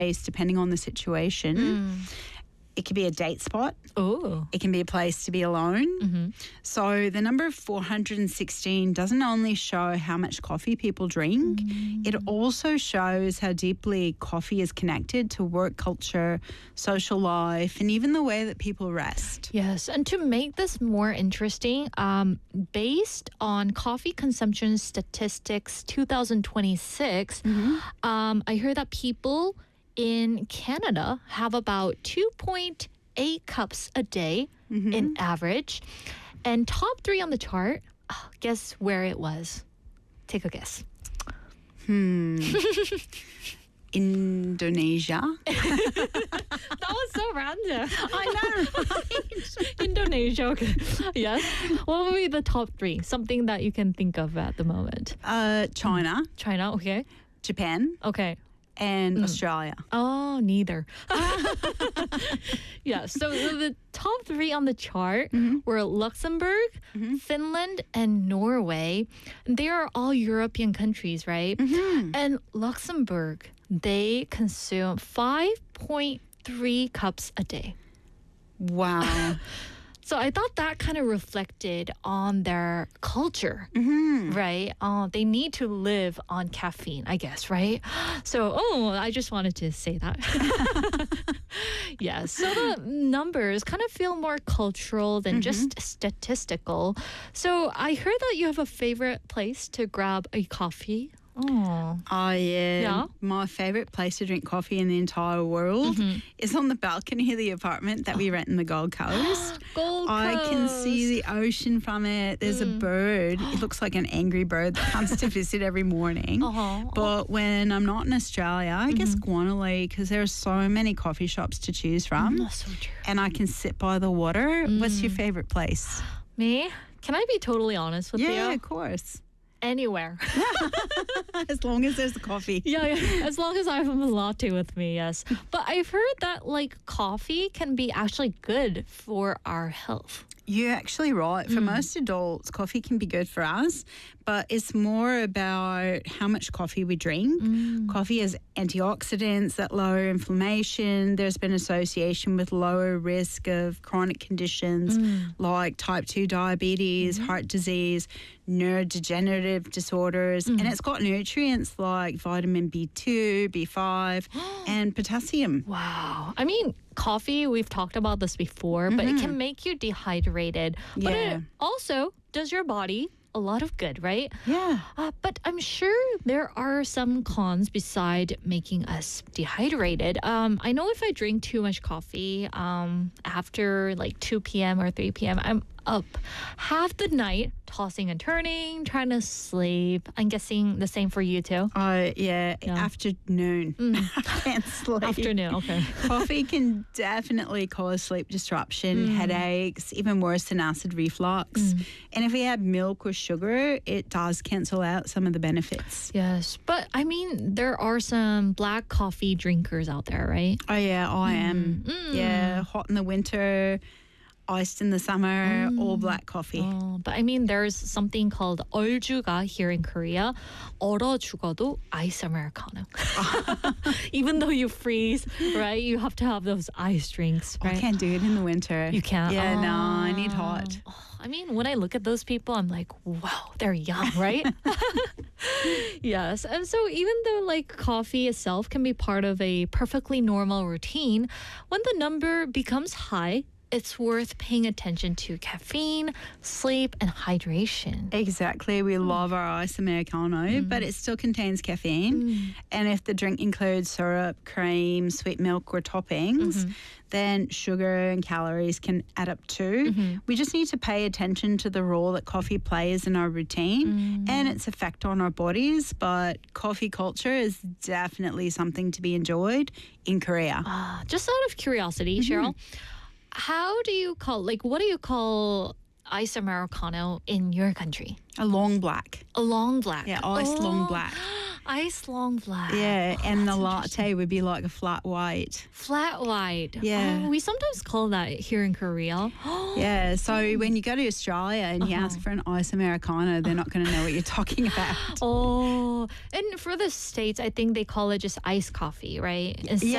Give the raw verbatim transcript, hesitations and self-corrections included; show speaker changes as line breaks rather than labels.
depending on the situation.
Mm.
It could be a date spot.
Oh.
It can be a place to be alone.
Mm-hmm.
So the number of four hundred sixteen doesn't only show how much coffee people drink,
Mm.
it also shows how deeply coffee is connected to work culture, social life, and even the way that people rest.
Yes, and to make this more interesting, um, based on coffee consumption statistics twenty twenty-six, um, I heard that people in Canada have about two point eight cups a day in average. And top three on the chart, oh, guess where it was? Take a guess.
Hmm. Indonesia.
That was so random.
I know, right?
Indonesia. Okay. Yes. What would be the top three? Something that you can think of at the moment.
Uh, China,
China. Okay.
Japan,
Okay.
and Australia.
Oh, neither. Yeah. So the, the top three on the chart were Luxembourg, Finland, and Norway. They are all European countries, right? And Luxembourg, they consume five point three cups a day.
Wow.
So I thought that kind of reflected on their culture, right? Uh, they need to live on caffeine, I guess, right? So, oh, I just wanted to say that. Yeah, so the numbers kind of feel more cultural than just statistical. So I heard that you have a favorite place to grab a coffee. Oh,
Oh, yeah.
Yeah?
My favourite place to drink coffee in the entire world is on the balcony of the apartment that we rent in the Gold Coast.
Gold
I can see
Coast.
the ocean from it. There's a bird. It looks like an angry bird that comes to visit every morning.
Uh-huh.
But when I'm not in Australia, I guess Guanali, because there are so many coffee shops to choose from.
That's so true.
And I can sit by the water. What's your favourite place?
Me? Can I be totally honest with
Yeah,
you?
of course.
Anywhere.
As long as there's coffee.
Yeah, yeah, as long as I have a latte with me, yes. But I've heard that like coffee can be actually good for our health.
You're actually right. For most adults, coffee can be good for us, but it's more about how much coffee we drink. Coffee has antioxidants that lower inflammation. There's been association with lower risk of chronic conditions like type two diabetes, heart disease, neurodegenerative disorders, and it's got nutrients like vitamin B two, B five, and potassium.
Wow. I mean, coffee, we've talked about this before, but it can make you dehydrated. But
Yeah.
it also does your body a lot of good, right?
Yeah.
Uh, but I'm sure there are some cons beside making us dehydrated. Um, I know if I drink too much coffee um, after like two p.m. or three p.m., I'm up half the night tossing and turning, trying to sleep. I'm guessing the same for you too.
Oh, yeah.
Yeah.
Afternoon. I can't sleep.
Afternoon, okay.
Coffee can definitely cause sleep disruption, headaches, even worse than acid reflux. And if we add milk or sugar, it does cancel out some of the benefits.
Yes, but I mean, there are some black coffee drinkers out there, right?
Oh, yeah, I am.
Mm.
Yeah, hot in the winter, iced in the summer, all black coffee.
Oh, but I mean, there's something called 얼주가 here in Korea. 얼어 죽어도 ice americano. Even though you freeze, right? You have to have those ice drinks, right?
I can't do it in the winter.
You can't?
Yeah, no, I need
Ah.
hot.
Oh, I mean, when I look at those people, I'm like, wow, they're young, right? Yes. And so even though like coffee itself can be part of a perfectly normal routine, when the number becomes high, it's worth paying attention to caffeine, sleep, and hydration.
Exactly. We love our ice Americano, but it still contains caffeine. And if the drink includes syrup, cream, sweet milk, or toppings, then sugar and calories can add up too. We just need to pay attention to the role that coffee plays in our routine and its effect on our bodies. But coffee culture is definitely something to be enjoyed in Korea.
Uh, just out of curiosity, Cheryl, how do you call, like, what do you call ice Americano in your country?
A long black.
A long black.
Yeah, iced long
Oh,
black.
Ice long black.
Yeah,
Oh,
and the
that's
latte would be like a flat white.
flat white.
Yeah.
Oh, we sometimes call that here in Korea.
Yeah, so when you go to Australia and you ask for an ice Americano, they're not going to know what you're talking about.
Oh, and for the States, I think they call it just iced coffee, right? Instead